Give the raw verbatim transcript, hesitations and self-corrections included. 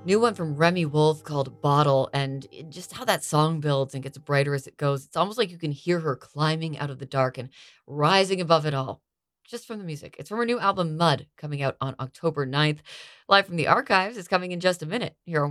New one from Remy Wolf called "Bottle," and it just how that song builds and gets brighter as it goes. It's almost like you can hear her climbing out of the dark and rising above it all, just from the music. It's from her new album, Mud, coming out on October ninth. Live from the Archives is coming in just a minute here on